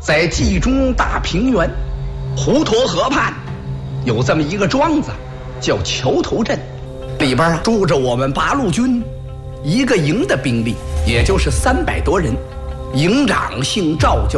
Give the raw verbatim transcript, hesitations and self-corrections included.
在冀中大平原滹沱河畔，有这么一个庄子，叫桥头镇，里边啊住着我们八路军一个营的兵力，也就是三百多人。营长姓赵，叫